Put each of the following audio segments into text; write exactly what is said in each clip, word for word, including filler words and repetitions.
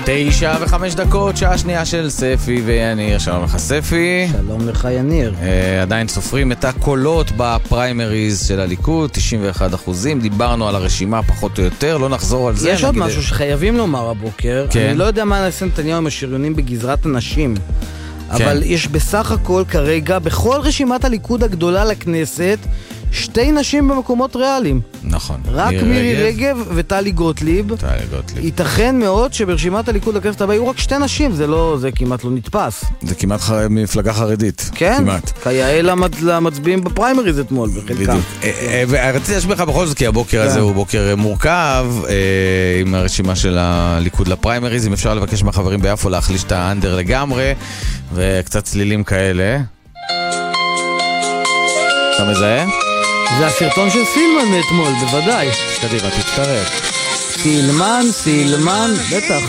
תשע וחמש דקות, שעה שנייה של ספי ויניר. שלום לך ספי. שלום לך יניר. uh, עדיין סופרים את הקולות בפריימריז של הליכוד, תשעים ואחד אחוזים. דיברנו על הרשימה פחות או יותר, לא נחזור על זה. יש עוד משהו שחייבים לומר הבוקר. כן. אני לא יודע מה נעשה נתניהו עם השריונים בגזרת הנשים, כן. אבל יש בסך הכל כרגע בכל רשימת הליכוד הגדולה לכנסת שתי נשים במקומות ריאליים. נכון. רק מירי רגב וטלי גוטליב. טלי גוטליב. ייתכן מאוד שברשימת הליכוד לכנסת הבאה יהיו רק שתי נשים, זה לא, זה כמעט לא נתפס. זה כמעט חר... מפלגה חרדית. כן, כמעט. כיאה למצביעים בפריימריז אתמול בחלקם. ורציתי להשמיע לך בכל זאת, כי הבוקר הזה הוא בוקר מורכב, עם הרשימה של הליכוד לפריימריז. אם אפשר לבקש מהחברים ביפו להחליש את האנדר לגמרי, וקצת צלילים כאלה. אתה מזהה? זה הסרטון של סילמן מאתמול, בוודאי. קדימה, תצטרף. סילמן, סילמן, בטח.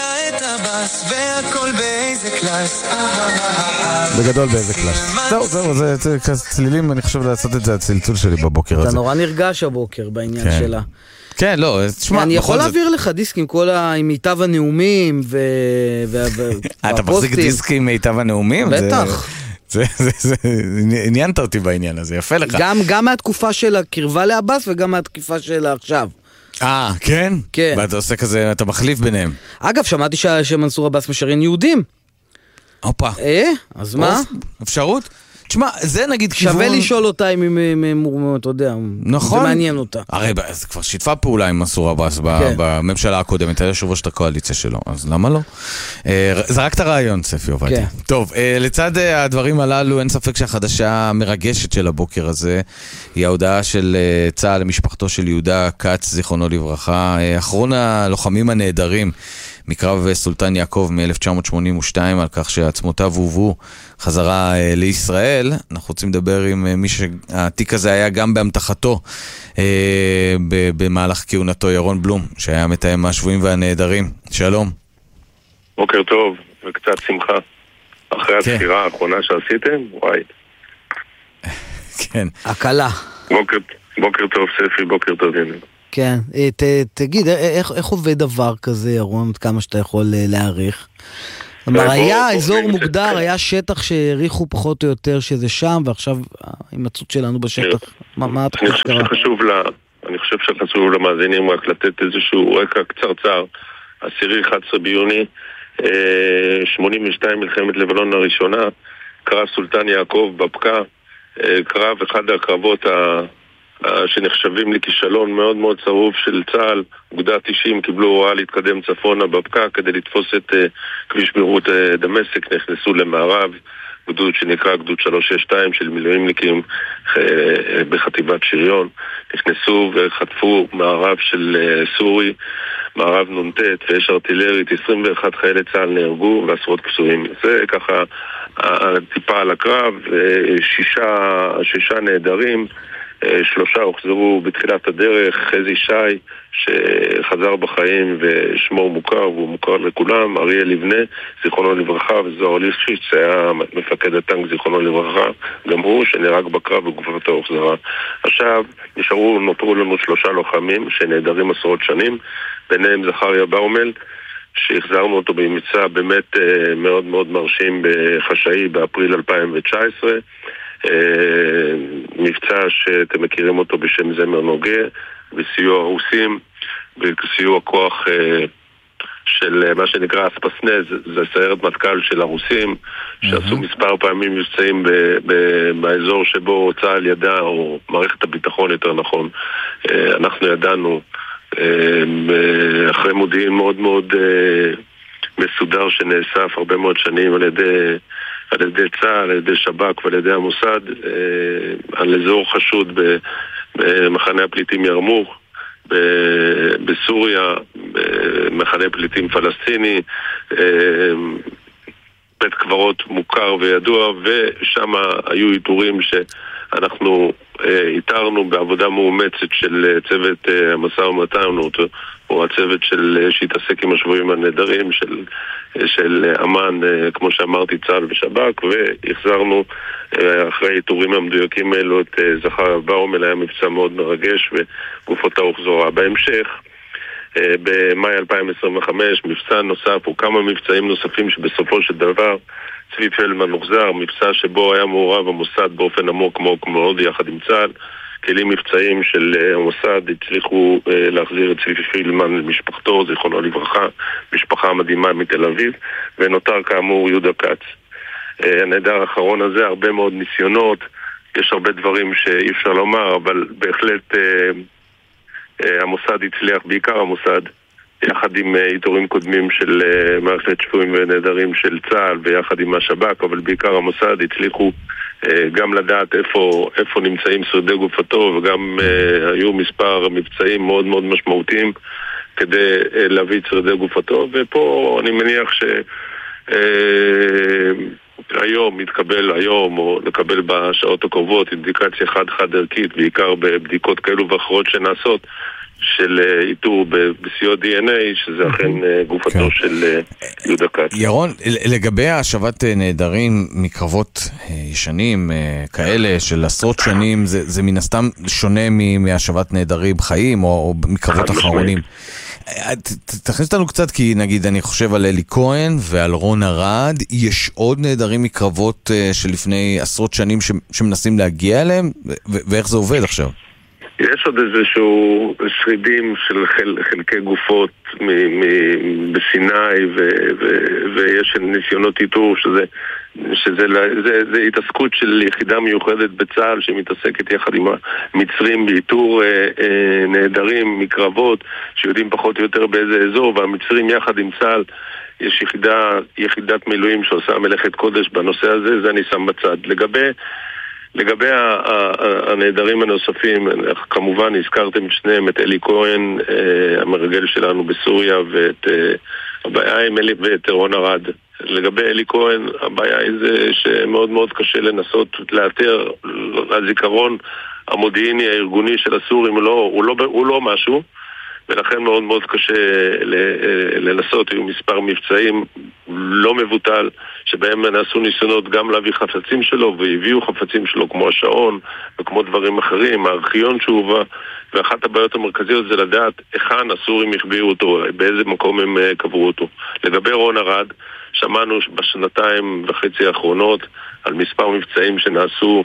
בגדול באיזה קלאס. זהו, זהו, זה צלילים, אני חושב לעשות את זה הצלצול שלי בבוקר הזה. אתה נורא נרגש הבוקר בעניין שלה. כן, לא, תשמע, אני יכול להעביר לך דיסק עם כל ה... עם מיטב הנאומים ו... אתה מחזיק דיסק עם מיטב הנאומים? בטח. זה, זה, זה, עניינת אותי בעניין הזה, יפה לך. גם, גם מהתקופה של הקרבה לאבס וגם מהתקופה של עכשיו. אה, כן? כן. ואתה עושה כזה, אתה מחליף ביניהם. אגב, שמעתי ש... שמנסור אבס משריין יהודים. אופה. אה? אז מה? אפשרות? תשמע, זה נגיד כיוון... שווה לשאול אותה אם הם, אתה יודע, נכון. זה מעניין אותה. הרי זה כבר שיתפה פעולה עם מנסור עבאס בממשלה הקודמת, היה יושב ראש את הקואליציה שלו, אז למה לא? זה רק את הרעיון, ספי עובדתי. טוב, לצד הדברים הללו, אין ספק שהחדשה המרגשת של הבוקר הזה, היא ההודעה של צה"ל למשפחתו של יהודה קץ, זיכרונו לברכה, אחרון הלוחמים הנהדרים, מקרב סולטן יעקב מ-אלף תשע מאות שמונים ושתיים, על כך שעצמותיו הובאו חזרה אה, לישראל. אנחנו רוצים לדבר עם אה, מי שהתיק הזה היה גם בהמתחתו אה, במהלך כהונתו, ירון בלום, שהיה מתאם השבויים והנהדרים. שלום. בוקר טוב, וקצת שמחה. אחרי כן. הספירה האחרונה שעשיתם, וואי. כן. הקלה. בוקר, בוקר טוב ספי, בוקר טוב יניר. כן, ת, תגיד, איך, איך עובד דבר כזה, ירון, כמה שאתה יכול להעריך? כלומר, היה אזור מוגדר, היה שטח שהעריכו פחות או יותר שזה שם, ועכשיו ההימצאות שלנו בשטח, מה אתה חושב שקרה? אני חושב שחשוב למאזינים רק לתת איזשהו רקע קצרצר. עשירי אחד עשר ביוני שמונים ושתיים, מלחמת לבנון הראשונה, קרב סולטן יעקב בבקע, קרב אחד הקרבות ה... שנחשבים לכישלון מאוד מאוד צרוף של צה"ל. אוגדה תשעים קיבלו הוראה להתקדם צפונה בבקע כדי לתפוס את uh, כביש מהירות uh, דמשק. נכנסו למערב גדוד שנקרא גדוד שלוש שש שתיים של מילואימניקים uh, בחטיבת שריון. נכנסו וחטפו מערב של uh, סורי, מערב נונטט, ויש ארטילרית. עשרים ואחד חיילי צה"ל נהרגו ועשרות פצועים. זה ככה טיפה על הקרב. שישה, שישה נהדרים, שלושה הוחזרו בתחילת הדרך. חזי שי שחזר בחיים ושמו מוכר והוא מוכר לכולם, אריאל לבנה זיכרונו לברכה, וזוהר ליפשיץ היה מפקד הטנק זיכרונו לברכה, גם הוא שנהרג בקרב וגופתו הוחזרה. עכשיו נשארו, נותרו לנו שלושה לוחמים שנהדרים עשרות שנים, ביניהם זכריה באומל שהחזרנו אותו במבצע באמת מאוד מאוד מרשים בחשאי באפריל אלפיים תשע עשרה, מבצע שאתם מכירים אותו בשם זמר נוגה, בסיוע הרוסים, בסיוע כוח של מה שנקרא אספסנז, זה סיירת מטכ"ל של הרוסים, שעשו מספר פעמים מבצעים באזור שבו צה"ל ידע, או מערכת הביטחון יותר נכון, אנחנו ידענו אחרי מודיעין מאוד מאוד מסודר שנאסף הרבה מאוד שנים על ידי על ידי צה"ל, על ידי שב"כ ועל ידי המוסד, על אזור חשוד במחנה הפליטים ירמוך, בסוריה, במחנה פליטים פלסטיני, בית קברות מוכר וידוע, ושם היו איתורים שאנחנו איתרנו בעבודה מאומצת של צוות המשא ומתן, או הצוות של שהתעסק עם השבויים הנהדרים של, של אמן, כמו שאמרתי, צה"ל ושב"כ, והחזרנו אחרי איתורים המדויקים האלו את זכריה באומל. היה מבצע מאוד מרגש וגופתה הוחזרה. בהמשך במאי אלפיים עשרים וחמש, מבצע נוסף או כמה מבצעים נוספים שבסופו של דבר צבי פלדמן הוחזר, מבצע שבו היה מעורב המוסד באופן עמוק עמוק מאוד יחד עם צה"ל. כלים מבצעים של המוסד הצליחו להחזיר את צבי פלדמן למשפחתו, זיכרונו לברכה, משפחה מדהימה מתל אביב, ונותר כאמור יהודה כץ. הנהדר האחרון הזה, הרבה מאוד ניסיונות, יש הרבה דברים שאי אפשר לומר, אבל בהחלט המוסד הצליח, בעיקר המוסד, יחד עם איתורים קודמים של מערכת שבויים ונהדרים של צה"ל ויחד עם השב"כ, אבל בעיקר המוסד הצליחו גם לדעת איפה, איפה נמצאים שרידי גופתו, וגם uh, היו מספר מבצעים מאוד מאוד משמעותיים כדי uh, להביא את שרידי גופתו, ופה אני מניח ש... Uh, היום מתקבל היום או לקבל בשעות הקרובות אינדיקציה חד-חד ערכית, בעיקר בבדיקות כאלו ואחרות שנעשות של איתור בסיוע די אן איי, שזה אכן גופתו של יהודה כץ. ירון, לגבי השבת נהדרים מקרבות ישנים כאלה של עשרות שנים, זה מן הסתם שונה מהשבת נהדרים חיים או מקרבות אחרונים. תכניס לנו קצת, כי נגיד אני חושב על אלי כהן ועל רון ארד, יש עוד נהדרים מקרבות שלפני עשרות שנים שמנסים להגיע אליהם, ואיך זה עובד עכשיו? יש עוד איזשהו שרידים של חל, חלקי גופות מ, מ, בסיני ו, ו, ויש ניסיונות איתור שזה, שזה זה, זה התעסקות של יחידה מיוחדת בצה"ל שמתעסקת יחד עם המצרים באיתור אה, אה, נהדרים מקרבות שיודעים פחות או יותר באיזה אזור, והמצרים יחד עם צה"ל יש יחידה, יחידת מילואים שעושה מלאכת קודש בנושא הזה, זה אני שם בצד. לגבי לגבי הנהדרים הנוספים, כמובן הזכרתם את שניהם, את אלי כהן, המרגל שלנו בסוריה, ואת הבעיה עם אלי ואת רון ארד. לגבי אלי כהן, הבעיה היא זה שמאוד מאוד קשה לנסות לאתר הזיכרון המודיעיני הארגוני של הסורים, הוא לא, הוא לא, הוא לא משהו, ולכן מאוד מאוד קשה לנסות. היו מספר מבצעים לא מבוטל שבהם נעשו ניסיונות גם להביא חפצים שלו, והביאו חפצים שלו כמו השעון וכמו דברים אחרים, הארכיון שהובא, ואחת הבעיות המרכזיות זה לדעת היכן הסורים החביאו אותו, באיזה מקום הם קברו אותו. לגבי רון ארד, שמענו בשנתיים וחצי האחרונות על מספר מבצעים שנעשו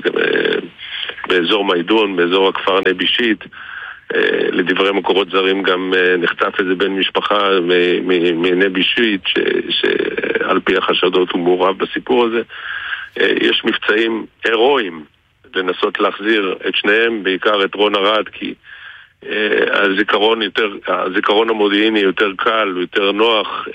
באזור מיידון, באזור הכפר נבי שיט. לדברי מקורות זרים גם נחטף איזה בן משפחה מנבי שיט שעל פי החשדות הוא מעורב בסיפור הזה. יש מבצעים הירואיים לנסות להחזיר את שניהם, בעיקר את רון ארד, כי הזיכרון יותר, הזיכרון המודיעיני יותר קל ויותר נוח,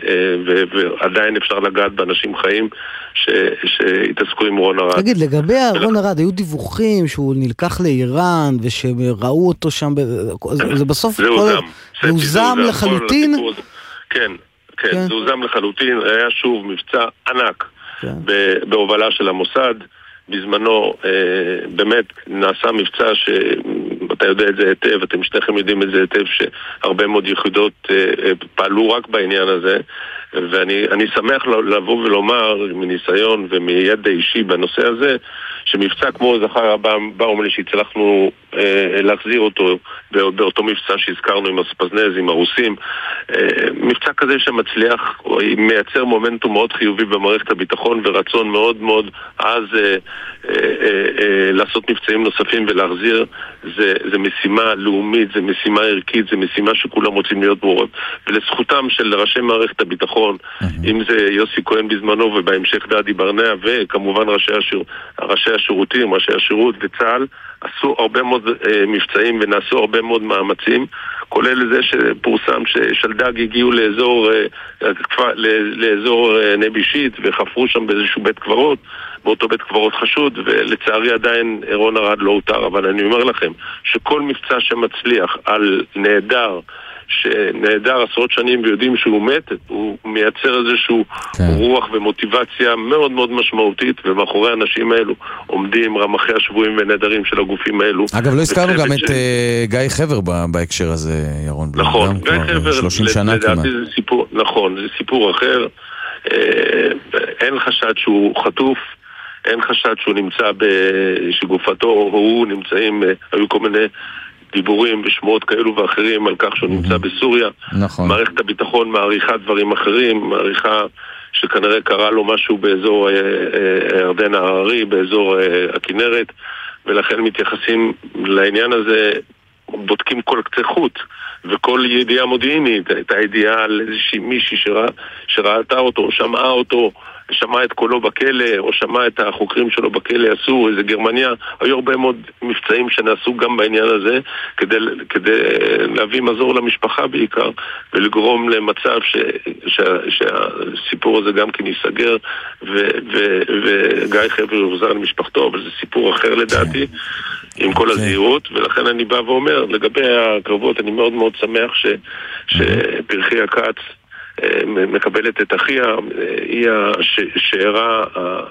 ועדיין אפשר לגעת באנשים חיים שהתעסקו עם רון ארד. תגיד, לגבי רון ארד, היו דיווחים שהוא נלקח לאיראן ושראו אותו שם, זה בסוף זה הוזם. זה הוזם לחלוטין? כן, כן, זה הוזם לחלוטין. היה שוב מבצע ענק בהובלה של המוסד. בזמנו באמת נעשה מבצע שאתה יודע את זה היטב, אתם שניכם יודעים את זה היטב, שהרבה מאוד יחידות פעלו רק בעניין הזה, ואני אני שמח לבוא ולומר מניסיון ומידע אישי בנושא הזה, שמבצע כמו זכר באומלי שהצלחנו אה, להחזיר אותו באותו מבצע שהזכרנו עם הספזנז, עם הרוסים, אה, מבצע כזה שמצליח, מייצר מומנטום מאוד חיובי במערכת הביטחון ורצון מאוד מאוד אז אה, אה, אה, אה, לעשות מבצעים נוספים ולהחזיר. זה, זה משימה לאומית, זה משימה ערכית, זה משימה שכולם רוצים להיות מעורב, ולזכותם של ראשי מערכת הביטחון, mm-hmm. אם זה יוסי כהן בזמנו ובהמשך דדי ברנע, וכמובן ראשי, השיר, ראשי השירותים, ראשי השירות וצה"ל, עשו הרבה מאוד אה, מבצעים ונעשו הרבה מאוד מאמצים, כולל לזה שפורסם ששלדג הגיעו לאזור, אה, לאזור אה, נבי שיט וחפרו שם באיזשהו בית קברות, באותו בית קברות חשוד, ולצערי עדיין רון ארד לא הותר. אבל אני אומר לכם שכל מבצע שמצליח על נהדר, שנהדר עשרות שנים ויודעים שהוא מת, הוא מייצר איזשהו כן. רוח ומוטיבציה מאוד מאוד משמעותית, ומאחורי האנשים האלו עומדים רמחי השבויים ונהדרים של הגופים האלו. אגב, לא הזכרנו גם ש... את uh, גיא חבר בהקשר הזה, ירון. נכון, גיא חבר, שלושים שנה כמעט. זה סיפור, נכון, זה סיפור אחר. אין חשד שהוא חטוף, אין חשד שהוא נמצא שגופתו או הוא נמצאים, היו כל מיני דיבורים ושמועות כאלו ואחרים על כך שהוא נמצא בסוריה. נכון. מערכת הביטחון מעריכה דברים אחרים, מעריכה שכנראה קרה לו משהו באזור ירדן ההררי, באזור הכנרת, ולכן מתייחסים לעניין הזה, בודקים כל קצה חוט, וכל ידיעה מודיעינית, הייתה ידיעה על איזושהי מישהי שרא, שראתה אותו, שמעה אותו, שמעה את קולו בכלא, או שמעה את החוקרים שלו בכלא, עשו איזה גרמניה, היו הרבה מאוד מבצעים שנעשו גם בעניין הזה, כדי, כדי להביא מזור למשפחה בעיקר, ולגרום למצב ש, ש, שהסיפור הזה גם כן ייסגר, ו, ו, וגיא חבר יוחזר למשפחתו, אבל זה סיפור אחר לדעתי, עם כל הזהירות, ולכן אני בא ואומר, לגבי הקרבות, אני מאוד מאוד שמח ש, שפרחי הקץ מקבלת את אחיה, היא השארה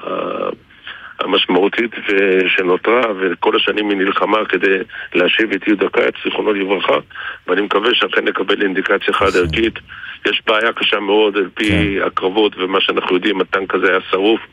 המשמעותית שנותרה, וכל השנים היא נלחמה כדי להשיב את יהודה קץ, זיכרונו לברכה, ואני מקווה שאכן נקבל אינדיקציה חד ערכית. יש בעיה קשה מאוד על פי הקרבות, ומה שאנחנו יודעים, הטנק הזה היה שרוף,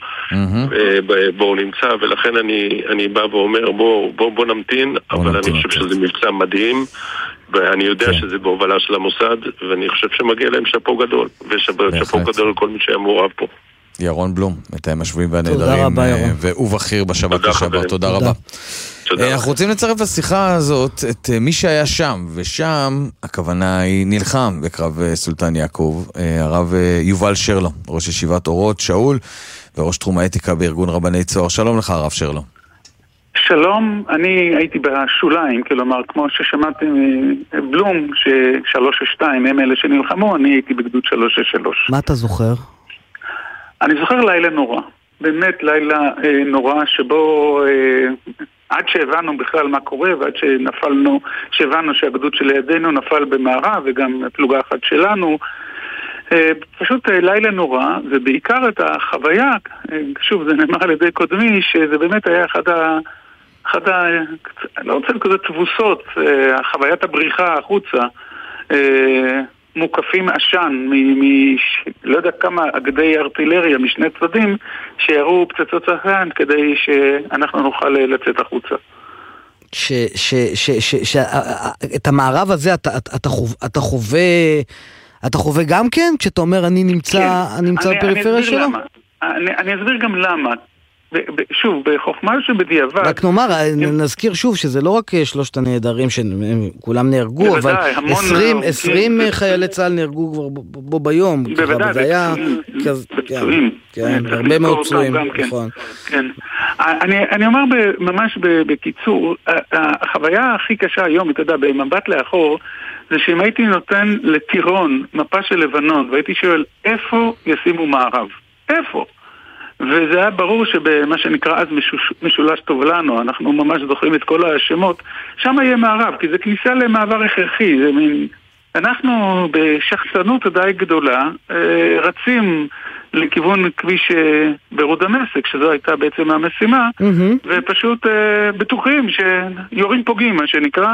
בו הוא נמצא, ולכן אני בא ואומר, בוא נמתין, אבל אני חושב שזה מבצע מדהים, ואני יודע שזה בהובלה של המוסד, ואני חושב שמגיע להם שפו גדול, ושפו גדול לכל מי שהיה מעורב פה. ירון בלום, מתאם השבויים והנהדרים, ובכיר בשבת לשעבר, תודה רבה. אנחנו רוצים לצרף לשיחה הזאת את מי שהיה שם, ושם הכוונה היא נלחם בקרב סולטן יעקב, הרב יובל שרלו, ראש ישיבת אורות שאול, וראש תחום האתיקה בארגון רבני צוהר. שלום לך הרב שרלו. שלום, אני הייתי בשוליים, כלומר, כמו ששמעתם בלום, ש-שלוש שש שתיים הם אלה שנלחמו, אני הייתי בגדוד שלוש שש שלוש. מה אתה זוכר? אני זוכר לילה נורא, באמת לילה אה, נורא, שבו אה, עד שהבנו בכלל מה קורה, ועד שנפלנו, שהבנו שהגדוד שלידינו נפל במערה, וגם פלוגה אחת שלנו, אה, פשוט אה, לילה נורא, ובעיקר את החוויה, אה, שוב זה נאמר על ידי קודמי, שזה באמת היה אחד ה... אחד ה... לא רוצה כזה תבוסות, אה, חוויית הבריחה החוצה, אה, מוקפים עשן מ... מ... לא יודע כמה אגדי ארטילריה משני צדדים שיראו פצצות עשן כדי שאנחנו נוכל לצאת החוצה. ש... ש... ש... ש... ש... את המערב הזה אתה, אתה, חווה, אתה חווה אתה חווה גם כן? כשאתה אומר אני נמצא, כן. אני נמצא בפריפריה שלו? אני, אני אסביר גם למה. שוב, בחוכמה שבדיעבד... רק נאמר, נזכיר שוב שזה לא רק שלושת הנהדרים שכולם נהרגו, אבל עשרים חיילי צה"ל נהרגו כבר בו ביום. בוודאי, פצועים. כן, הרבה מאוד פצועים, נכון. אני אומר ממש בקיצור, החוויה הכי קשה היום, אתה יודע, במבט לאחור, זה שאם הייתי נותן לטירון מפה של לבנון, והייתי שואל, איפה ישימו מערב? איפה? וזה היה ברור שבמה שנקרא אז משוש, משולש טוב לנו, אנחנו ממש זוכרים את כל השמות, שם יהיה מערב, כי זה כניסה למעבר הכרחי, זה מין... אנחנו בשחצנות די גדולה רצים לכיוון כביש ברוד דמשק, שזו הייתה בעצם המשימה, mm-hmm. ופשוט בטוחים שיורים פוגעים, מה שנקרא,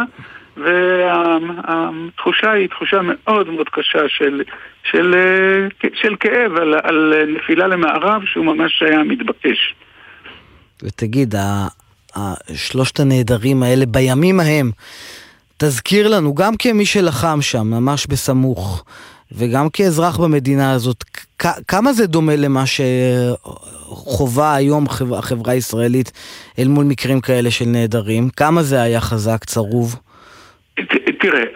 והתחושה היא תחושה מאוד מאוד קשה של, של, של כאב על, על נפילה למערב שהוא ממש היה מתבקש. ותגיד, שלושת הנהדרים האלה בימים ההם, תזכיר לנו, גם כמי שלחם שם, ממש בסמוך, וגם כאזרח במדינה הזאת, כמה זה דומה למה שחובה היום החברה הישראלית אל מול מקרים כאלה של נהדרים? כמה זה היה חזק, צרוב? תראה,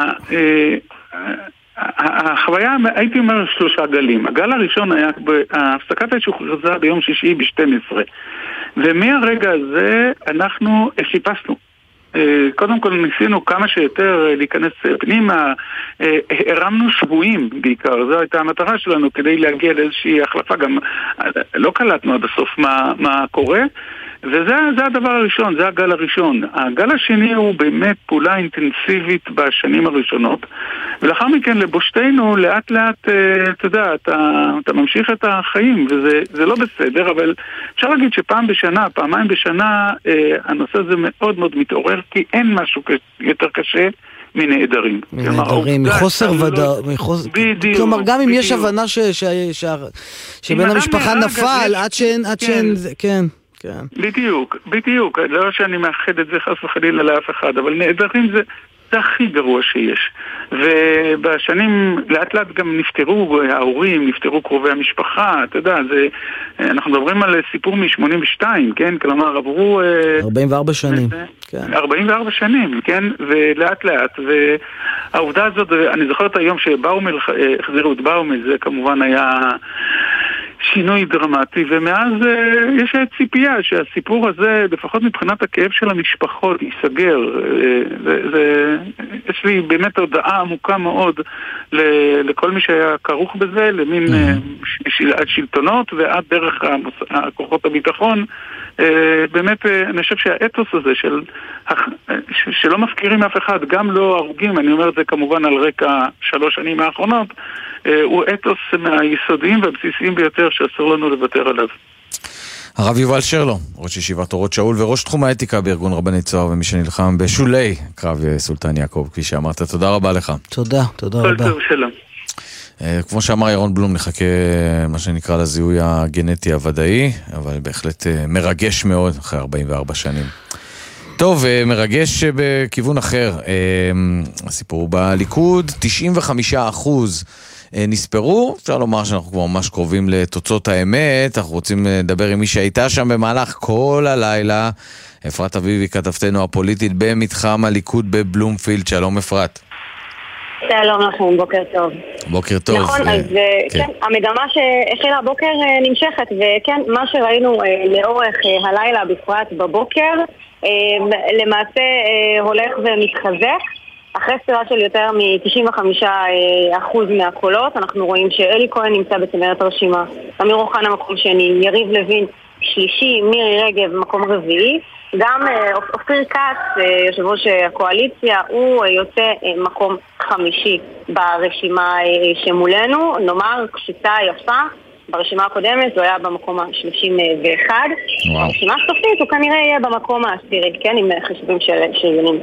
החוויה, הייתי אומר שלושה גלים. הגל הראשון היה, ההפסקת האש הוכרזה ביום שישי ב-שתים עשרה, ומהרגע הזה אנחנו חיפשנו. קודם כל ניסינו כמה שיותר להיכנס פנימה, הרמנו שבועים בעיקר, זו הייתה המטרה שלנו כדי להגיע לאיזושהי החלפה, גם לא קלטנו עד הסוף מה, מה קורה, וזה זה הדבר הראשון, זה הגל הראשון. הגל השני הוא באמת פעולה אינטנסיבית בשנים הראשונות, ולאחר מכן לבושתנו לאט לאט, אתה יודע, אתה, אתה ממשיך את החיים, וזה זה לא בסדר, אבל אפשר להגיד שפעם בשנה, פעמיים בשנה, הנושא הזה מאוד מאוד מתעורר, כי אין משהו יותר קשה מנהדרים. מנהדרים, מחוסר ודאות. כלומר, גם אם יש הבנה שבן המשפחה נפל, עד שאין, עד שאין, כן. בדיוק, בדיוק. לא שאני מאחד את זה חס וחלילה לאף אחד, אבל נעדרים זה... זה הכי גרוע שיש. ובשנים לאט לאט גם נפטרו ההורים, נפטרו קרובי המשפחה, אתה יודע, זה, אנחנו מדברים על סיפור מ-שמונים ושתיים, כן? כלומר, עברו... ארבעים וארבע שנים. כן. ארבעים וארבע שנים, כן? ולאט לאט, והעובדה הזאת, אני זוכר את היום שבאומל, החזירו את באומל, זה כמובן היה... שינוי דרמטי, ומאז uh, יש ציפייה שהסיפור הזה, לפחות מבחינת הכאב של המשפחות, ייסגר. Uh, זה, יש לי באמת הודעה עמוקה מאוד ל- לכל מי שהיה כרוך בזה, למין mm-hmm. uh, של, שלטונות ועד דרך המוס- כוחות הביטחון. Uh, באמת, uh, אני חושב שהאתוס הזה של, uh, שלא מפקירים אף אחד, גם לא הרוגים, אני אומר את זה כמובן על רקע שלוש שנים האחרונות, הוא אתוס מהיסודיים והבסיסיים ביותר שאסור לנו לוותר עליו. הרב יובל שרלו, ראש ישיבת אורות שאול וראש תחום האתיקה בארגון רבני צוהר ומי שנלחם בשולי קרב סולטן יעקב, כפי שאמרת. תודה רבה לך. תודה, תודה רבה. כל טוב, שלום. כמו שאמר ירון בלום, נחכה מה שנקרא לזיהוי הגנטי הוודאי, אבל בהחלט מרגש מאוד אחרי ארבעים וארבע שנים. טוב, מרגש בכיוון אחר. הסיפור בליכוד, תשעים וחמישה אחוז נספרו. אפשר לומר שאנחנו כבר ממש קרובים לתוצאות האמת. אנחנו רוצים לדבר עם מי שהייתה שם במהלך כל הלילה. אפרת אביבי, כתבתנו הפוליטית במתחם הליכוד בבלומפילד. שלום אפרת. שלום לכם, בוקר טוב. בוקר טוב. נכון, אז כן, המגמה שהחלה הבוקר נמשכת, וכן, מה שראינו לאורך הלילה בפרט בבוקר, למעשה הולך ומתחזק. אחרי ספירה של יותר מ-תשעים וחמישה אחוז מהקולות, אנחנו רואים שאלי כהן נמצא בצמרת הרשימה, אמיר אוחנה מקום שני, יריב לוין שלישי, מירי רגב מקום רביעי, גם אופיר כץ, יושב ראש הקואליציה, הוא יוצא מקום חמישי ברשימה שמולנו. נאמר, קפיצה יפה. ברשימה הקודמת הוא היה במקום ה-שלושים ואחת. ברשימה הסופית הוא כנראה יהיה במקום העשירי, כן, עם חישובים של שזנים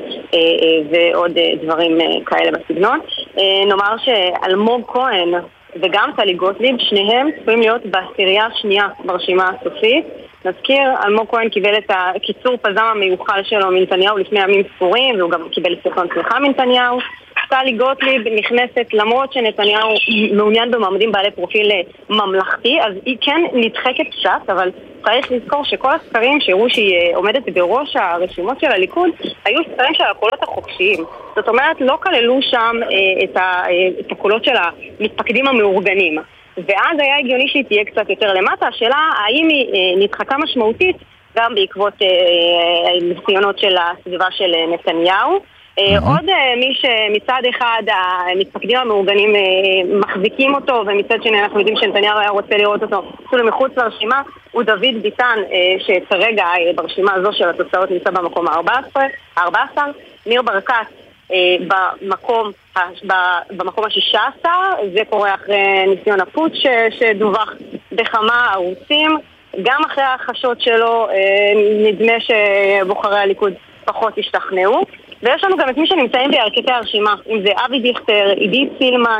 ועוד דברים כאלה בסגנון. נאמר שאלמוג כהן וגם טלי גוטליב, שניהם צפויים להיות בעשירייה השנייה ברשימה הסופית. נזכיר, אלמוג כהן קיבל את הקיצור פזם המיוחל שלו מנתניהו לפני ימים ספורים, והוא גם קיבל סרטון תמיכה מנתניהו. טלי גוטליב נכנסת, למרות שנתניהו מעוניין במעמדים בעלי פרופיל ממלכתי, אז היא כן נדחקת קצת, אבל צריך לזכור שכל הסקרים שהראו שהיא עומדת בראש הרשימות של הליכוד, היו סקרים של הקולות החופשיים. זאת אומרת, לא כללו שם אה, את, ה, אה, את הקולות של המתפקדים המאורגנים. ואז היה הגיוני שהיא תהיה קצת יותר למטה. השאלה, האם היא אה, נדחקה משמעותית גם בעקבות אה, ניסיונות של הסביבה של אה, נתניהו. Uh-huh. עוד uh, מי שמצד אחד המתפקדים המאורגנים uh, מחזיקים אותו, ומצד שני אנחנו יודעים שנתניהו היה רוצה לראות אותו אפילו מחוץ לרשימה, הוא דוד ביטן, uh, שכרגע uh, ברשימה הזו של התוצאות נמצא במקום ה-ארבע עשרה, ניר ברקת uh, במקום, ה- במקום ה-שישה עשר, זה קורה אחרי ניסיון הפוט ש- שדווח בכמה ערוצים, גם אחרי החשות שלו uh, נדמה שבוחרי הליכוד פחות השתכנעו. ויש לנו גם את מי שנמצאים בירכתי הרשימה, אם זה אבי דיכטר, עידית סילמן,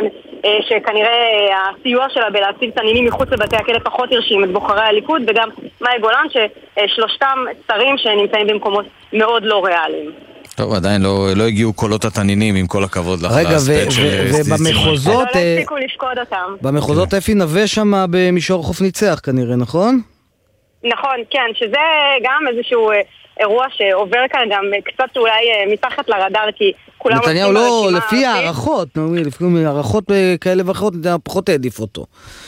שכנראה הסיוע שלה בלהציב תנינים מחוץ לבתי הכלא פחות הרשים את בוחרי הליכוד, וגם מאי גולן, ששלושתם שרים שנמצאים במקומות מאוד לא ריאליים. טוב, עדיין לא, לא הגיעו קולות התנינים, עם כל הכבוד לך. רגע, ובמחוזות... לא הספיקו לפקוד אותם. במחוזות אפי נווה שם במישור חוף ניצח כנראה, נכון? נכון, כן, שזה גם איזשהו אירוע שעובר כאן גם קצת אולי מתחת לרדאר, כי כולם... נתניהו לא, לפי הערכות, לפי הערכות כאלה ואחרות, נתניהו פחות העדיף אותו.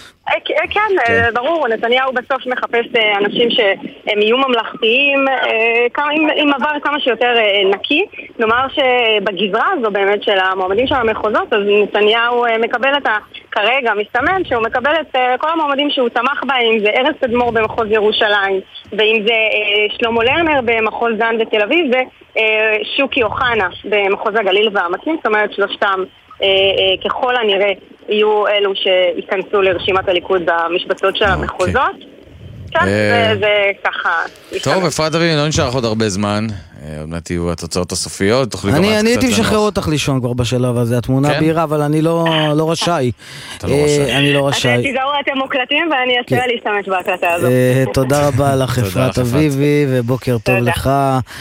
כן, ברור, נתניהו בסוף מחפש אנשים שהם יהיו ממלכתיים עם עבר כמה שיותר נקי. נאמר שבגזרה הזו באמת של המועמדים של המחוזות, אז נתניהו מקבל את ה... כרגע מסתמן שהוא מקבל את כל המועמדים שהוא תמך בהם, אם זה ארז תדמור במחוז ירושלים, ואם זה שלמה לרנר במחוז דן ותל אביב, ושוקי אוחנה במחוז הגליל והעמקים, זאת אומרת שלושתם ככל הנראה יהיו אלו שיכנסו לרשימת הליכוד במשבצות של המחוזות. כן, זה ככה. טוב, אפרת אביבי, לא נשאר עוד הרבה זמן. עוד מעט יהיו התוצאות הסופיות, תוכלי גם קצת לנוח. אני הייתי משחרר אותך לישון כבר בשלב הזה, התמונה בהירה, אבל אני לא רשאי. אתה לא רשאי. אני לא רשאי. אתם תיזהרו, אתם מוקלטים ואני אצא להשתמש בהקלטה הזו. תודה רבה לך, אפרת אביבי, ובוקר טוב לך.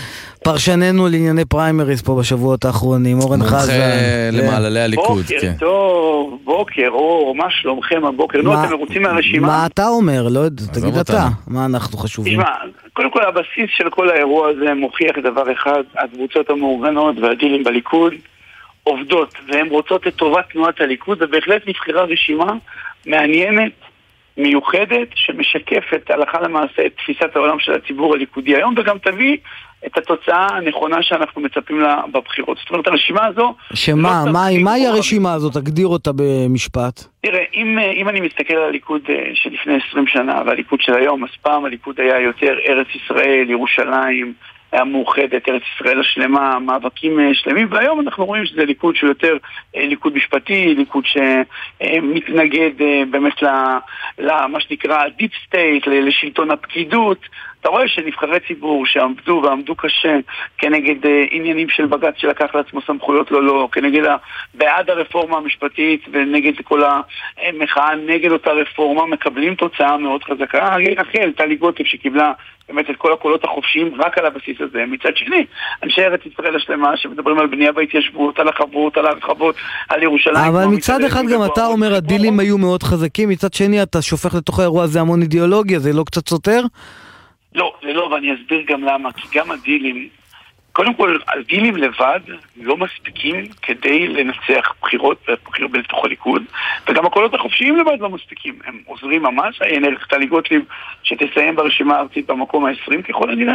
פרשננו לענייני פריימריז פה בשבועות האחרונים, אורן חזן. מומחה למעללי הליכוד. בוקר טוב, בוקר אור, מה שלומכם הבוקר? נו, אתם מרוצים מהרשימה? מה אתה אומר? לא יודע, תגיד אתה. מה אנחנו חשובים? תשמע, קודם כל הבסיס של כל האירוע הזה מוכיח דבר אחד, הקבוצות המאורגנות והדילים בליכוד עובדות, והן רוצות את טובת תנועת הליכוד, ובהחלט נבחרה רשימה מעניינת, מיוחדת, שמשקפת הלכה למעשה את תפיסת העולם של הציבור הליכודי היום, וגם תביא את התוצאה הנכונה שאנחנו מצפים לה בבחירות. זאת אומרת, הרשימה הזו... שמה? לא מהי מה הרשימה הזו? תגדיר אותה במשפט. תראה, אם, אם אני מסתכל על הליכוד שלפני עשרים שנה, והליכוד של היום, אז פעם הליכוד היה יותר ארץ ישראל, ירושלים, היה מאוחדת, ארץ ישראל השלמה, מאבקים שלמים, והיום אנחנו רואים שזה ליכוד שהוא יותר ליכוד משפטי, ליכוד שמתנגד באמת למה שנקרא דיפ סטייט, לשלטון הפקידות. אתה רואה שנבחרי ציבור שעמדו ועמדו קשה כנגד עניינים של בג"ץ שלקח לעצמו סמכויות לא לא, כנגד בעד הרפורמה המשפטית ונגד כל המחאה נגד אותה רפורמה, מקבלים תוצאה מאוד חזקה. רחל, טלי גוטליב שקיבלה באמת את כל הקולות החופשיים רק על הבסיס הזה. מצד שני, אנשי ארץ ישראל השלמה שמדברים על בנייה בהתיישבות, על החוות, על הרחבות, על ירושלים. אבל מצד אחד גם אתה אומר הדילים היו מאוד חזקים, מצד שני אתה שופך לתוך האירוע הזה המון אידיאולוגיה, זה לא קצת סותר? לא, זה לא, ואני אסביר גם למה, כי גם הדילים, קודם כל, הדילים לבד לא מספיקים כדי לנצח בחירות בתוך הליכוד, וגם הקולות החופשיים לבד לא מספיקים, הם עוזרים ממש, אין ערך טלי גוטליב שתסיים ברשימה הארצית במקום ה-עשרים ככל הנראה,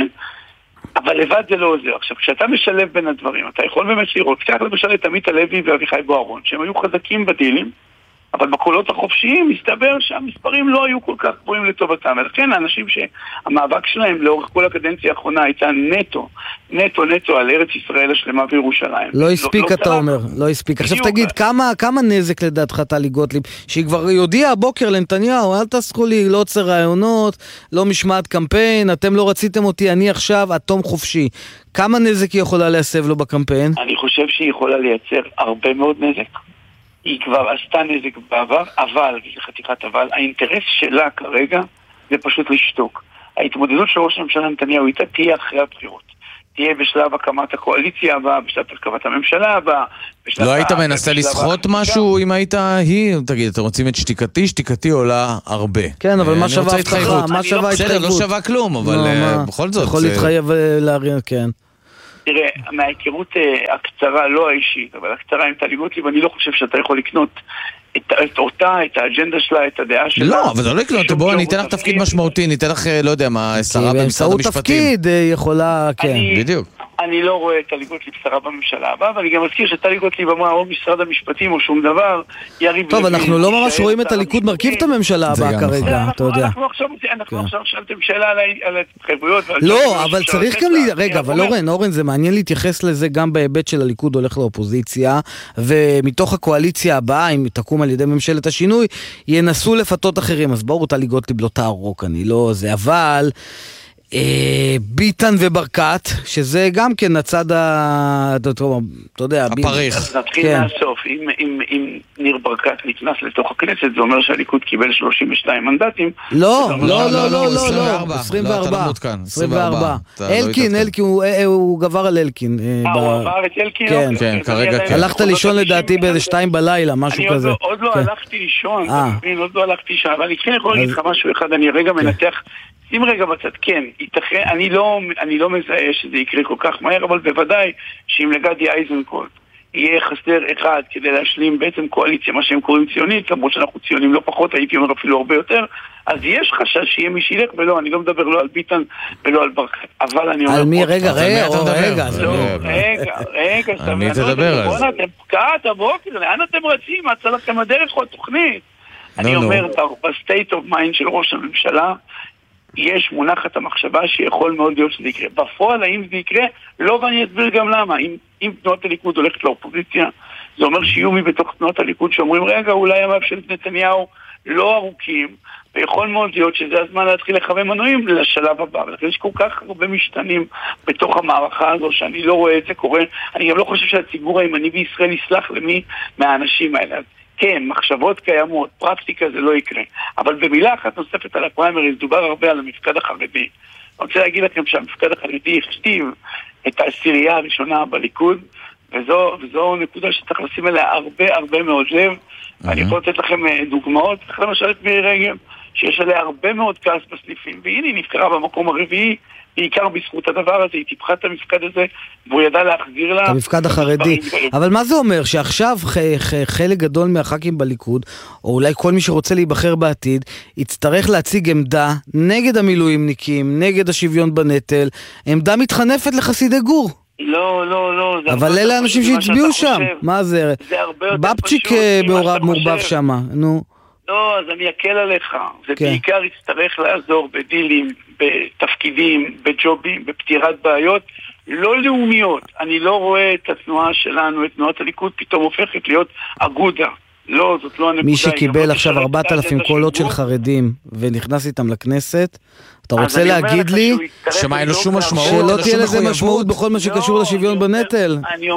אבל לבד זה לא עוזר. עכשיו, כשאתה משלב בין הדברים, אתה יכול באמת לראות, כך למשל את עמית הלוי ואביחי בוארון, שהם היו חזקים בדילים, אבל בקולות החופשיים מסתבר שהמספרים לא היו כל כך גבוהים לטובתם, ולכן האנשים שהמאבק שלהם לאורך כל הקדנציה האחרונה הייתה נטו, נטו נטו על ארץ ישראל השלמה וירושלים. לא הספיק, לא, אתה לא אומר, לא הספיק. עכשיו תגיד, כמה, כמה נזק לדעתך טלי גוטליב, שהיא כבר יודיעה הבוקר לנתניהו, אל תעסקו לי, לא עוצר רעיונות, לא משמעת קמפיין, אתם לא רציתם אותי, אני עכשיו אטום חופשי. כמה נזק היא יכולה להסב לו בקמפיין? אני חושב שהיא יכולה לייצר הרבה מאוד נזק. היא כבר עשתה נזק בעבר, אבל, וזה חתיכת אבל, האינטרס שלה כרגע זה פשוט לשתוק. ההתמודדות של ראש הממשלה נתניהו איתה תהיה אחרי הבחירות. תהיה בשלב הקמת הקואליציה הבאה, בשלב הקמת הממשלה הבאה. לא היית מנסה לסחוט משהו אם היית היא? תגיד, אתם רוצים את שתיקתי? שתיקתי עולה הרבה. כן, אבל מה שווה הבטחה? מה שווה התחייבות? לא שווה כלום, אבל בכל זאת. יכול להתחייב להרים, כן. תראה, מההיכרות הקצרה, לא האישית, אבל הקצרה עם טלי גוטליב, אני לא חושב שאתה יכול לקנות את, את אותה, את האג'נדה שלה, את הדעה שלה. לא, אבל זה לא לקנות, בואו ניתן לך תפקיד משמעותי, ניתן לך, לא יודע מה, שרה במשרד המשפטים. תפקיד יכולה, כן. בדיוק. אני לא רואה את טלי גוטליב שרה בממשלה הבאה, ואני גם מזכיר שטלי גוטליב אמרה או משרד המשפטים או שום דבר, יריב... טוב, אנחנו לא ממש רואים את הליכוד מרכיב את הממשלה הבאה כרגע, אתה יודע. אנחנו עכשיו שאלתם שאלה על ההתחייבויות. לא, אבל צריך גם... רגע, אבל אורן, אורן, זה מעניין להתייחס לזה גם בהיבט של הליכוד הולך לאופוזיציה, ומתוך הקואליציה הבאה, אם תקום על ידי ממשלת השינוי, ינסו לפתות אחרים. אז ברור, טלי גוטליב לא תערוק, אני לא זה, אבל... ביטן וברקת, שזה גם כן הצד ה... אתה יודע, הפריך. אז נתחיל מהסוף. אם ניר ברקת נכנס לתוך הכנסת, זה אומר שהליכוד קיבל שלושים ושתיים מנדטים. לא, לא, לא, לא, לא, עשרים וארבע. עשרים וארבע. אלקין, אלקין, הוא גבר על אלקין. אה, הוא עבר את אלקין? כן, כרגע. הלכת לישון לדעתי באיזה שתיים בלילה, משהו כזה. אני עוד לא הלכתי לישון, עוד לא הלכתי שם, אבל אני כן יכול להגיד לך משהו אחד, אני רגע מנתח שים רגע בצד, כן, יתכן, אני לא, אני לא מזהה שזה יקרה כל כך מהר, אבל בוודאי שאם לגדי איזנקוט יהיה חסר אחד כדי להשלים בעצם קואליציה, מה שהם קוראים ציונית, למרות שאנחנו ציונים לא פחות, הייתי אומר אפילו הרבה יותר, אז יש חשש שיהיה מי שילך, ולא, אני לא מדבר לא על ביטן ולא על ברקת, אבל אני אומר... על מי? רגע, רגע, רגע, רגע, רגע, על מי תדבר אז? בואו, אתם פקעת הבוקר, לאן אתם רצים? מה צלחתם הדרך או התוכנית? אני אומר, בסטייט אוף מיינד של ראש הממשלה, יש מונחת המחשבה שיכול מאוד להיות שזה יקרה. בפועל, האם זה יקרה? לא, ואני אסביר גם למה. אם, אם תנועת הליכוד הולכת לאופוזיציה, זה אומר שיהיו מבתוך תנועות הליכוד שאומרים, רגע, אולי ימיו של נתניהו לא ארוכים, ויכול מאוד להיות שזה הזמן להתחיל לכוון מנועים לשלב הבא. ולכן יש כל כך הרבה משתנים בתוך המערכה הזו, שאני לא רואה את זה קורה. אני גם לא חושב שהציבור הימני בישראל יסלח למי מהאנשים האלה. כן, מחשבות קיימות, פרקטיקה זה לא יקרה. אבל במילה אחת נוספת על הפריימריז, דובר הרבה על המפקד החרדי. אני רוצה להגיד לכם שהמפקד החרדי הכתיב את העשירייה הראשונה בליכוד, וזו, וזו נקודה שצריך לשים אליה הרבה הרבה מאוד לב. אני יכול לתת לכם דוגמאות, למשל את מירי רגב, שיש עליה הרבה מאוד כעס בסניפים, והנה היא נבחרה במקום הרביעי, בעיקר בזכות הדבר הזה, היא טיפחה את המפקד הזה, והוא ידע להחזיר לה... המפקד החרדי. אבל מה זה אומר? שעכשיו חלק גדול מהח"כים בליכוד, או אולי כל מי שרוצה להיבחר בעתיד, יצטרך להציג עמדה נגד המילואימניקים, נגד השוויון בנטל, עמדה מתחנפת לחסידי גור. לא, לא, לא. אבל אלה האנשים שהצביעו שם. מה זה? בבצ'יק מעורבב שם, נו. לא, אז אני אקל עליך. זה בעיקר יצטרך לעזור בדילים, בתפקידים, בג'ובים, בפתירת בעיות לא לאומיות. אני לא רואה את התנועה שלנו, את תנועת הליכוד, פתאום הופכת להיות אגודה. לא, זאת לא הנקודה. מי שקיבל עכשיו ארבעת אלפים קולות של חרדים ונכנס איתם לכנסת, אתה רוצה להגיד לי שמה אין לו שום משמעות? שלא תהיה לזה משמעות בכל מה שקשור לשוויון בנטל?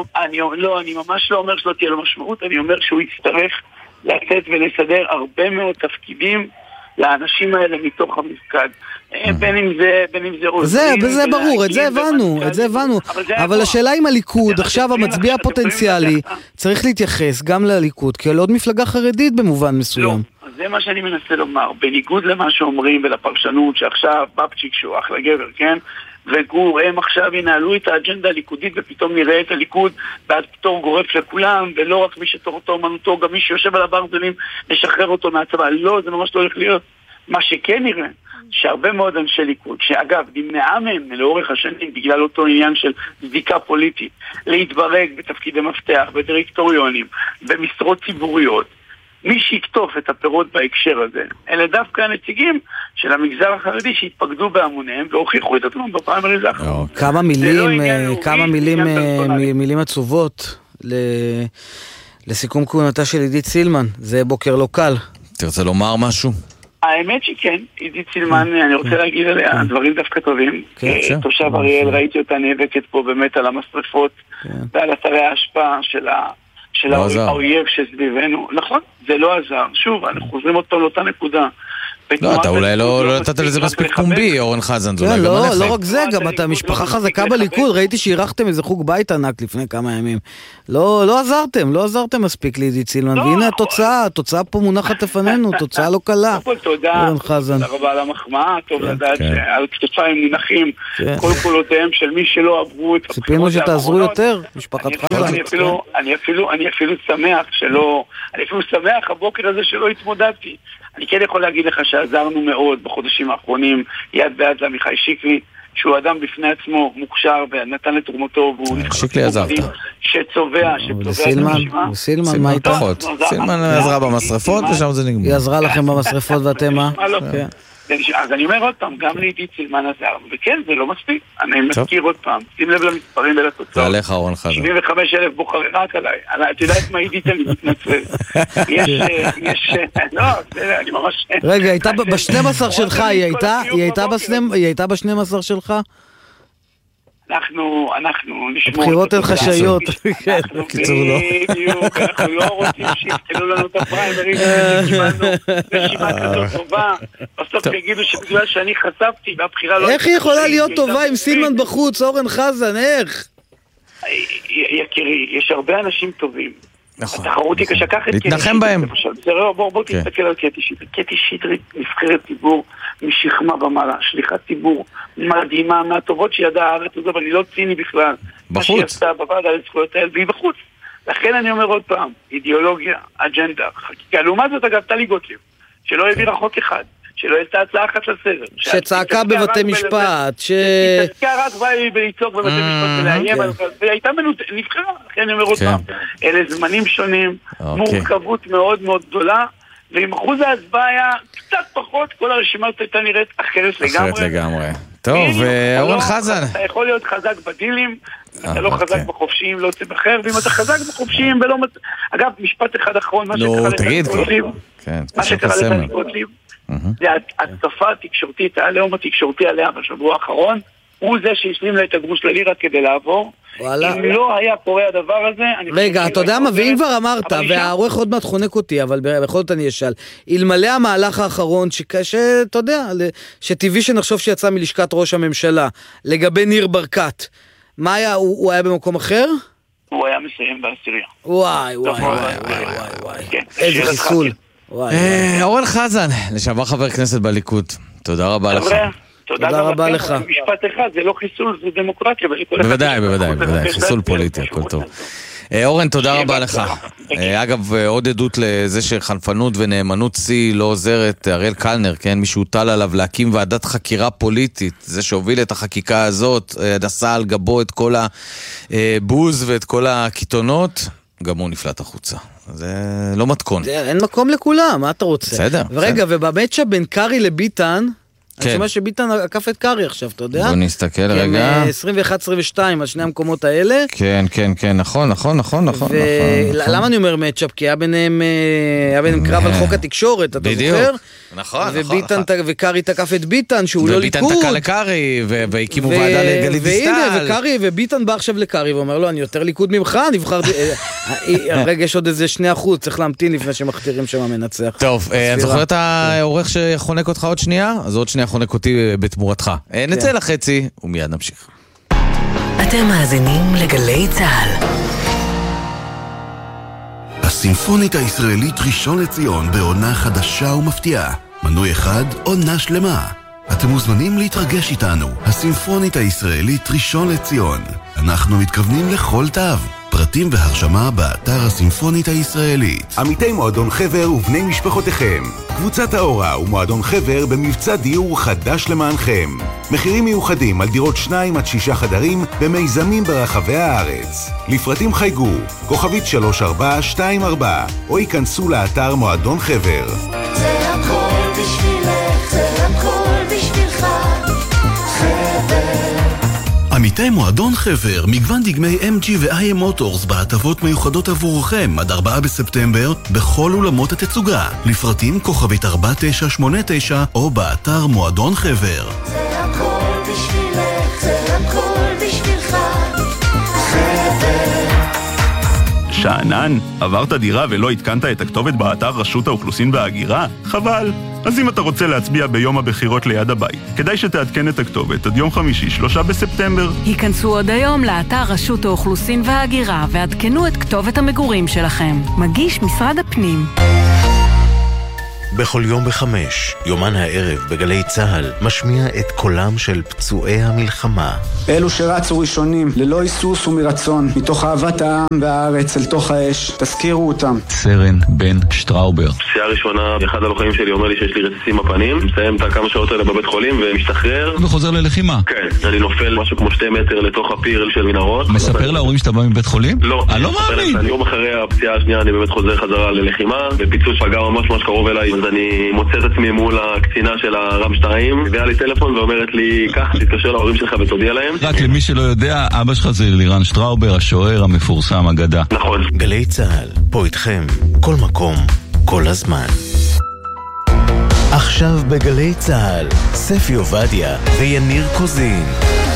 לא, אני ממש לא אומר שלא תהיה לו משמעות, אני אומר שהוא יצטרך לצאת ולסדר הרבה מאוד תפקידים לאנשים האלה מתוך המפקד. בין אם זה, בין אם זה עוזרים. זה, זה ברור, את זה הבנו, את זה הבנו. אבל השאלה אם הליכוד, עכשיו המצביע הפוטנציאלי, צריך להתייחס גם לליכוד, כאל עוד מפלגה חרדית במובן מסוים. לא, זה מה שאני מנסה לומר. בניגוד למה שאומרים ולפרשנות שעכשיו בבצ'יק שהוא אחלה גבר, כן? וגור, הם עכשיו ינהלו את האג'נדה הליכודית ופתאום נראה את הליכוד בעד פטור גורף לכולם, ולא רק מי שתורתו אומנותו, גם מי שיושב על הברזלים לשחרר אותו מהצבא. לא, זה ממש לא הולך להיות. מה שכן נראה, שהרבה מאוד אנשי ליכוד, שאגב, נמנעה מהם לאורך השנים, בגלל אותו עניין של זיקה פוליטית, להתברג בתפקידי מפתח, בדירקטוריונים, במשרות ציבוריות, מי שיקטוף את הפירות בהקשר הזה, אלה דווקא הנציגים של המגזר החרדי שהתפקדו בהמוניהם והוכיחו את עצמם בפריימריז האחרונה. כמה מילים, כמה מילים, מילים עצובות לסיכום כהונתה של עידית סילמן. זה בוקר לא קל. תרצה לומר משהו? האמת שכן, עידית סילמן, אני רוצה להגיד עליה דברים דווקא טובים. תושב אריאל, ראיתי אותה נאבקת פה באמת על המשרפות ועל אתרי ההשפעה של ה... של האויב שסביבנו. נכון, זה לא עזר. שוב, אנחנו חוזרים אותו לאותה נקודה. לא, אתה אולי לא נתת לזה מספיק פומבי, אורן חזן, זה אולי גם עליך. לא רק זה, גם אתה משפחה חזקה בליכוד, ראיתי שהירחתם איזה חוג בית ענק לפני כמה ימים. לא עזרתם, לא עזרתם מספיק לעידית סילמן, והנה התוצאה, התוצאה פה מונחת לפנינו, תוצאה לא קלה. אורן חזן. תודה רבה על המחמאה, טוב לדעת שעל כתפיים מונחים כל קולותיהם של מי שלא עברו את... ציפינו שתעזרו יותר, משפחת חזן. אני אפילו שמח שלא, אני אפילו שמח הבוקר הזה שלא התמודדתי. אני כן יכול להגיד לך שעזרנו מאוד בחודשים האחרונים יד ביד לעמיחי שיקלי, שהוא אדם בפני עצמו מוכשר ונתן לתרומתו, והוא שיקלי עזרת. שצובע, שצובע את המשמע. וסילמן, מה איתך? סילמן עזרה במשרפות ושם זה נגמר. היא עזרה לכם במשרפות ואתם מה? כן. אז אני אומר עוד פעם, גם לעידית סילמן עזרנו, וכן, זה לא מספיק. אני מזכיר עוד פעם, שים לב למספרים ולתוצאות. זה עליך, אורן חזן. שבעים וחמישה אלף בוחרים רק עליי. את יודעת מה עידית, אני מתנצל. יש, יש, לא, אני ממש... רגע, הייתה ב-שנים עשר שלך, היא הייתה ב-שנים עשר שלך? אנחנו, אנחנו נשמור... הבחירות הן חשאיות. קיצור לא. בדיוק, אנחנו לא רוצים שיתחילו לנו את הפריימריז, קיבלנו רשימה כזאת טובה, בסוף יגידו שבגלל שאני חשפתי והבחירה לא... איך היא יכולה להיות טובה עם סילמן בחוץ, אורן חזן, איך? יקירי, יש הרבה אנשים טובים. נכון. התחרות היא קשה, קח את להתנחם בהם. בוא תסתכל על קטי שטרית. קטי שטרית נבחרת ציבור משכמה ומעלה, שליחת ציבור מדהימה, מהטובות שידעה הארץ הזו, אבל אני לא ציני בכלל. מה שהיא עשתה בוועדה לזכויות האל, והיא בחוץ. לכן אני אומר עוד פעם, אידיאולוגיה, אג'נדה, חקיקה. לעומת זאת, אגב, טלי גוטליב, שלא העבירה חוק אחד, שלא העלתה הצעה אחת לסדר. שצעקה בבתי משפט, ש... שצעקה רק בליצור בבתי משפט ולאיים, והייתה נבחרה, לכן אני אומר עוד פעם, אלה זמנים שונים, מורכבות מאוד מאוד גדולה, ועם אחוז ההצבעה היה קצת פחות, כל הרשימה הייתה נראית אחרת לגמרי. אחרת לגמרי. טוב, אורן חזן. אתה יכול להיות חזק בדילים, אתה לא חזק בחופשיים, לא תבחר, ואם אתה חזק בחופשיים ולא... אגב, משפט אחד אחרון, מה שקרה לטלי מה שקרה לטלי גוטליב, זה התקפה התקשורתית, הלאום התקשורתי עליה בשבוע האחרון, הוא זה שהשלים לה את הגרוש ללירה כדי לעבור. אם לא היה קורה הדבר הזה... רגע, אתה יודע מה, ואם כבר אמרת, והעורך עוד מעט חונק אותי, אבל בכל זאת אני אשאל, אלמלא המהלך האחרון, שאתה יודע, שטבעי שנחשוב שיצא מלשכת ראש הממשלה, לגבי ניר ברקת, מה היה, הוא היה במקום אחר? הוא היה מסיים בעשירייה. וואי, וואי, וואי, וואי, וואי. איזה חיסול. אורן חזן, לשעבר חבר כנסת בליכוד. תודה רבה לך. תודה רבה לך. משפט אחד, זה לא חיסול, זה דמוקרטיה. בוודאי, בוודאי, בוודאי, חיסול פוליטי, הכל טוב. אורן, תודה רבה לך. אגב, עוד עדות לזה שחנפנות ונאמנות צי לא עוזרת, אריאל קלנר, כן, מי שהוטל עליו להקים ועדת חקירה פוליטית, זה שהוביל את החקיקה הזאת, נסע על גבו את כל הבוז ואת כל הקיתונות, גם הוא נפלט החוצה. זה לא מתכון. אין מקום לכולם, מה אתה רוצה? בסדר. ורגע, ובאמת בין קרי לביטן, אני שומע שביטן עקף את קרי עכשיו, אתה יודע? בוא נסתכל רגע. עשרים ואחת עשרים ושתיים על שני המקומות האלה. כן, כן, כן, נכון, נכון, נכון, נכון. ולמה אני אומר מצ'אפ? כי היה ביניהם קרב על חוק התקשורת, אתה זוכר? נכון, נכון. וקרי תקף את ביטן, שהוא לא ליכוד. וביטן תקע לקרי, והקימו ועדה לגלית דיסטל. והנה, וקרי, וביטן בא עכשיו לקרי, ואומר לו, אני יותר ליכוד ממך, נבחר... רגע, יש עוד איזה שני אחוז, צריך להמתין לפני שמכתירים שם המנצח. טוב, את זוכרת העורך שחונק אותך עוד שנייה? אז עוד שנייה חונק אותי בתמורתך. נצא לחצי, ומיד נמשיך. אתם מאזינים לגלי צהל. הסימפונית הישראלית ראשון לציון בעונה חדשה ומפתיעה. מנוי אחד, עונה שלמה. אתם מוזמנים להתרגש איתנו. הסימפונית הישראלית ראשון לציון. אנחנו מתכוונים לכל תו. פרטים והרשמה באתר הסימפונית הישראלית. עמיתי מועדון חבר ובני משפחותיכם. קבוצת האורה ומועדון חבר במבצע דיור חדש למענכם. מחירים מיוחדים על דירות שניים עד שישה חדרים ומיזמים ברחבי הארץ. לפרטים חייגו, כוכבית שלוש ארבע שתיים ארבע, או ייכנסו לאתר מועדון חבר. זה הכל בשבילך, זה הכל בשבילך, חבר. עמיתי מועדון חבר, מגוון דגמי אם ג'י ו-איי אם Motors בהטבות מיוחדות עבורכם עד ארבעה בספטמבר בכל אולמות התצוגה. לפרטים כוכבית ארבע תשע שמונה תשע או באתר מועדון חבר. זה הכל בשבילך, זה הכל בשבילך, חבר. שענן, עברת דירה ולא התקנת את הכתובת באתר רשות האוכלוסין וההגירה? חבל. אז אם אתה רוצה להצביע ביום הבחירות ליד הבית, כדאי שתעדכן את הכתובת עד יום חמישי, שלושה בספטמבר. היכנסו עוד היום לאתר רשות האוכלוסין וההגירה ועדכנו את כתובת המגורים שלכם. מגיש משרד הפנים. בכל יום בחמש, יומן הערב בגלי צהל, משמיע את קולם של פצועי המלחמה. אלו שרצו ראשונים, ללא היסוס ומרצון, מתוך אהבת העם והארץ אל תוך האש, תזכירו אותם. סרן בן שטראובר. פציעה ראשונה, אחד הלוחמים שלי אומר לי שיש לי רסיסים בפנים, מסיים את הכמה שעות האלה בבית חולים ומשתחרר. וחוזר ללחימה. כן, אני נופל משהו כמו שתי מטר לתוך הפיר של מנהרות. מספר להורים שאתה בא מבית חולים? לא. אני לא מאמין. אני יום אחרי הפציעה השנייה אני באמת חוזר חזרה ללחימה, ופיצוץ פגע ממש ממש קרוב אליי, אז אני מוצא את עצמי מול הקצינה של הרם שתיים, והיה לי טלפון ואומרת לי, כך, תתקשר להורים שלך ותודיע להם. רק למי שלא יודע, אבא שלך זה לירן שטראובר, השוער המפורסם אגדה. נכון. גלי צהל, פה איתכם, כל מקום, כל הזמן. עכשיו בגלי צהל, ספי עובדיה ויניר קוזין.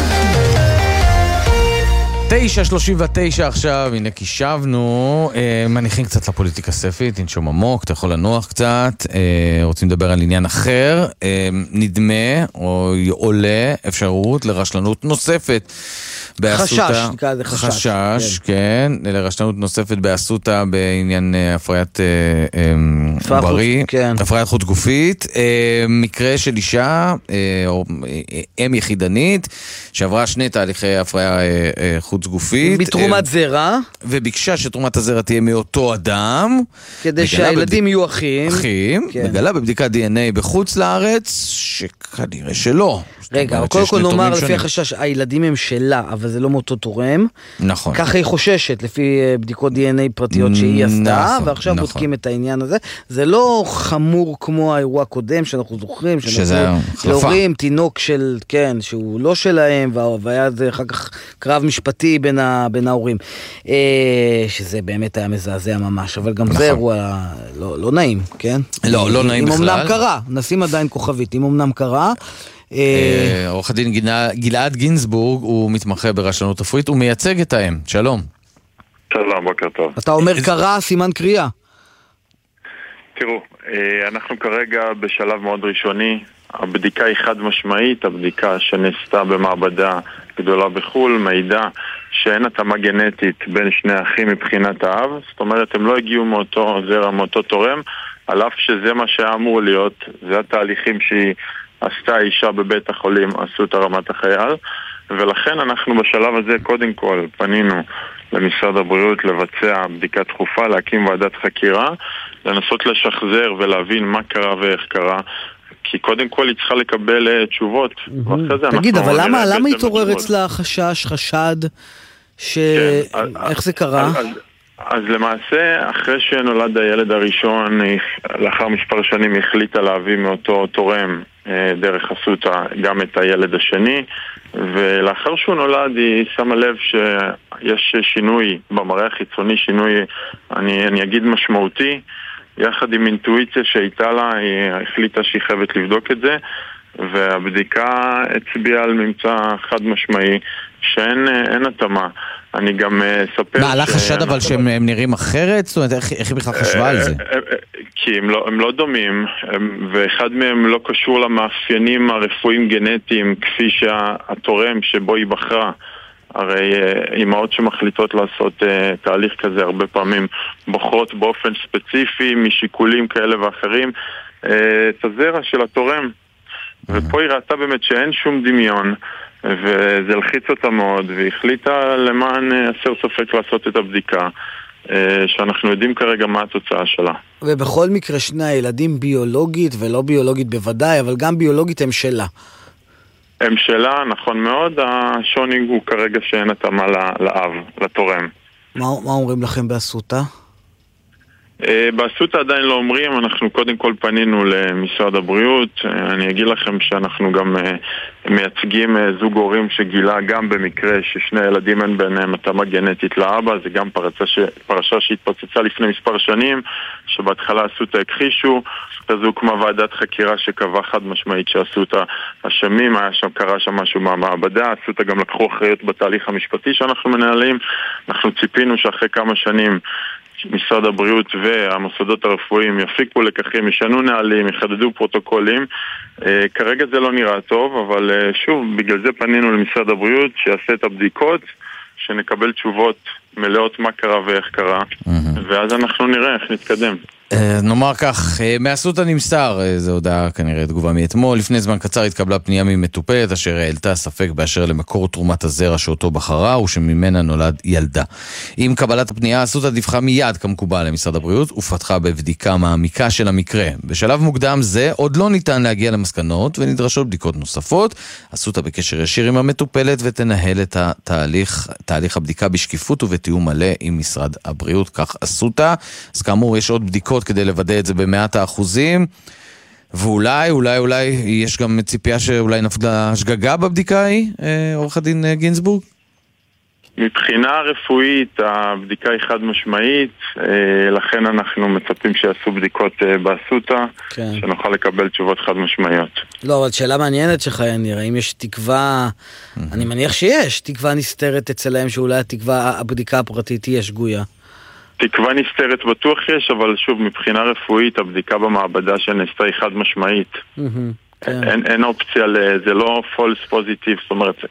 תשע שלושים ותשע עכשיו, הנה קישבנו, אה, מניחים קצת לפוליטיקה ספית, תנשום עמוק, אתה יכול לנוח קצת, אה, רוצים לדבר על עניין אחר, אה, נדמה או עולה אפשרות לרשלנות נוספת באסותא. חשש, נקרא זה חשש. חשש, כן, כן לרשלנות נוספת באסותא בעניין אה, הפריית אה, אה, בריא, כן. הפריית חוץ גופית, אה, מקרה של אישה, אה, או אה, אם יחידנית, שעברה שני תהליכי הפריה אה, אה, חוץ גופית. בתרומת זרע. וביקשה שתרומת הזרע תהיה מאותו אדם. כדי שהילדים יהיו אחים. אחים. כן. וגלה בבדיקת די אן איי בחוץ לארץ, שכנראה שלא. רגע, קודם כל נאמר לפי החשש, הילדים הם שלה, אבל זה לא מאותו תורם. נכון. ככה היא חוששת, לפי בדיקות די אן איי פרטיות שהיא עשתה, ועכשיו בודקים את העניין הזה. זה לא חמור כמו האירוע הקודם, שאנחנו זוכרים, שזה להורים, תינוק של, כן, שהוא לא שלהם, והיה זה אחר כך קרב משפטי בין ההורים. שזה באמת היה מזעזע ממש, אבל גם זה אירוע לא נעים, כן? לא, לא נעים בכלל. אם אמנם קרה, נשים עדיין כוכבית, אם אמנם קרה. עורך הדין גלעד גינזבורג, הוא מתמחה ברשלנות רפואית, הוא מייצג את האם. שלום. שלום, בוקר טוב. אתה אומר קרה, סימן קריאה. תראו, אנחנו כרגע בשלב מאוד ראשוני, הבדיקה היא חד משמעית, הבדיקה שנעשתה במעבדה גדולה בחול, מעידה שאין התאמה גנטית בין שני אחים מבחינת האב, זאת אומרת הם לא הגיעו מאותו זרע, מאותו תורם, על אף שזה מה שאמור להיות, זה התהליכים שהיא עשתה האישה בבית החולים, עשו את הרמת החייל, ולכן אנחנו בשלב הזה קודם כל פנינו למשרד הבריאות לבצע בדיקה דחופה, להקים ועדת חקירה, לנסות לשחזר ולהבין מה קרה ואיך קרה, כי קודם כל היא צריכה לקבל תשובות. תגיד, אבל למה התעורר אצלה חשש, חשד, איך זה קרה? אז למעשה, אחרי שנולד הילד הראשון, לאחר מספר שנים החליטה להביא מאותו תורם דרך אסותא גם את הילד השני, ולאחר שהוא נולד היא שמה לב שיש שינוי במראה החיצוני, שינוי, אני, אני אגיד משמעותי, יחד עם אינטואיציה שהייתה לה, היא החליטה שהיא חייבת לבדוק את זה, והבדיקה הצביעה על ממצא חד משמעי שאין התאמה. אני גם אספר... מה, עלה חשד אבל שהם נראים אחרת? זאת אומרת, איך היא בכלל חשבה על זה? כי הם לא, הם לא דומים, ואחד מהם לא קשור למאפיינים הרפואיים גנטיים, כפי שהתורם שבו היא בחרה. הרי אימהות שמחליטות לעשות uh, תהליך כזה הרבה פעמים בוחרות באופן ספציפי משיקולים כאלה ואחרים uh, את הזרע של התורם, ופה היא ראתה באמת שאין שום דמיון, וזה הלחיץ אותה מאוד, והחליטה למען הסר ספק לעשות את הבדיקה, uh, שאנחנו יודעים כרגע מה התוצאה שלה. ובכל מקרה שני הילדים ביולוגית ולא ביולוגית בוודאי, אבל גם ביולוגית הם שלה. הם שלה, נכון מאוד, השוני הוא כרגע שאין התאמה לאב, לתורם. מה, מה אומרים לכם באסותא? באסותא עדיין לא אומרים, אנחנו קודם כל פנינו למשרד הבריאות, אני אגיד לכם שאנחנו גם מייצגים זוג הורים שגילה גם במקרה ששני ילדים אין ביניהם התאמה גנטית לאבא, זה גם פרצה ש... פרשה שהתפוצצה לפני מספר שנים, שבהתחלה אסותא הכחישו, אז הוקמה ועדת חקירה שקבעה חד משמעית שאסותא אשמים, היה שם, קרה שם משהו מהמעבדה, אסותא גם לקחו אחריות בתהליך המשפטי שאנחנו מנהלים, אנחנו ציפינו שאחרי כמה שנים משרד הבריאות והמוסדות הרפואיים יפיקו לקחים, ישנו נהלים, יחדדו פרוטוקולים. אה, כרגע זה לא נראה טוב, אבל אה, שוב, בגלל זה פנינו למשרד הבריאות שיעשה את הבדיקות, שנקבל תשובות מלאות מה קרה ואיך קרה, ואז אנחנו נראה איך נתקדם. נאמר כך, מאסותא נמסר, זו הודעה כנראה תגובה מאתמול, לפני זמן קצר התקבלה פנייה ממטופלת אשר העלתה ספק באשר למקור תרומת הזרע שאותו בחרה ושממנה נולד ילדה. עם קבלת הפנייה, אסותא דיווחה מיד כמקובל למשרד הבריאות ופתחה בבדיקה מעמיקה של המקרה. בשלב מוקדם זה עוד לא ניתן להגיע למסקנות ונדרשות בדיקות נוספות. אסותא בקשר ישיר עם המטופלת ותנהל את התהליך, תהליך הבדיקה בשקיפות ובתיאום מלא עם משרד הבריאות, כך אסותא. אז כאמור יש עוד בדיקות כדי לוודא את זה במאת האחוזים, ואולי, אולי, אולי יש גם ציפייה שאולי נפלה שגגה בבדיקה ההיא, עורך הדין גינזבורג? מבחינה רפואית הבדיקה היא חד משמעית, לכן אנחנו מצפים שיעשו בדיקות באסותא, כן. שנוכל לקבל תשובות חד משמעיות. לא, אבל שאלה מעניינת שלך, נראה, אם יש תקווה, אני מניח שיש, תקווה נסתרת אצלהם שאולי התקווה, הבדיקה הפרטית תהיה שגויה. תקווה נסתרת בטוח יש, אבל שוב, מבחינה רפואית, הבדיקה במעבדה שנעשתה היא חד משמעית. אין, אין אופציה, זה לא false positive, זאת אומרת,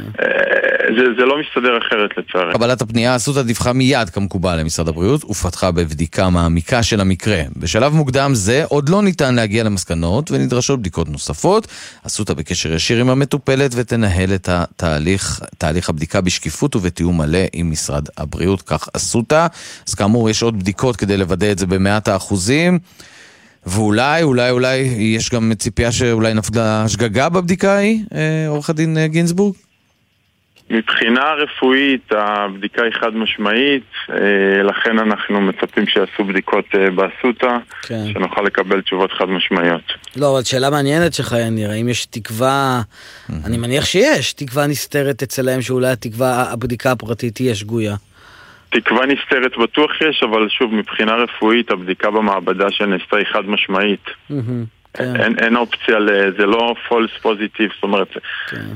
זה, זה לא מסתדר אחרת לצערי. קבלת הפנייה, אסותא דיווחה מיד כמקובל למשרד הבריאות, ופתחה בבדיקה מעמיקה של המקרה. בשלב מוקדם זה עוד לא ניתן להגיע למסקנות ונדרשות בדיקות נוספות. אסותא בקשר ישיר עם המטופלת ותנהל את התהליך, תהליך הבדיקה בשקיפות ובתיאום מלא עם משרד הבריאות, כך אסותא. אז כאמור יש עוד בדיקות כדי לוודא את זה במאת האחוזים. ואולי, אולי, אולי, יש גם ציפייה שאולי נפלה שגגה בבדיקה ההיא, עורך הדין גינזבורג? מבחינה רפואית הבדיקה היא חד משמעית, לכן אנחנו מצפים שיעשו בדיקות באסותא, כן. שנוכל לקבל תשובות חד משמעיות. לא, אבל שאלה מעניינת שלך, יניר, האם יש תקווה, mm-hmm. אני מניח שיש, תקווה נסתרת אצלהם שאולי התקווה, הבדיקה הפרטית תהיה שגויה. תקווה נסתרת בטוח יש, אבל שוב, מבחינה רפואית הבדיקה במעבדה שנעשתה היא חד משמעית. Mm-hmm. אין, אין אופציה, זה לא false positive, זאת אומרת,